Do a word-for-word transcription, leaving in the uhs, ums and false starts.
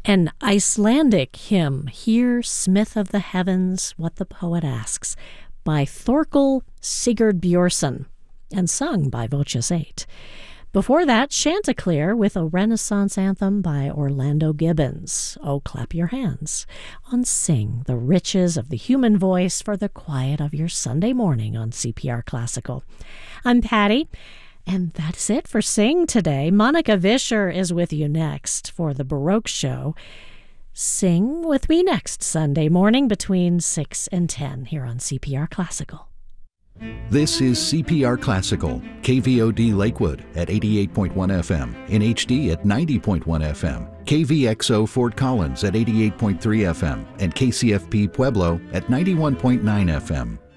An Icelandic hymn, Hear, Smith of the Heavens, What the Poet Asks, by Thorkel Sigurd Björnsson, and sung by Voces eight. Before that, Chanticleer with a Renaissance anthem by Orlando Gibbons, Oh Clap Your Hands, on Sing, the riches of the human voice for the quiet of your Sunday morning on C P R Classical. I'm Patty, and that's it for Sing today. Monica Vischer is with you next for the Baroque Show. Sing with me next Sunday morning between six and ten here on C P R Classical. This is C P R Classical, K V O D Lakewood at eighty-eight point one F M, in H D at ninety point one F M, K V X O Fort Collins at eighty-eight point three F M, and K C F P Pueblo at ninety-one point nine F M.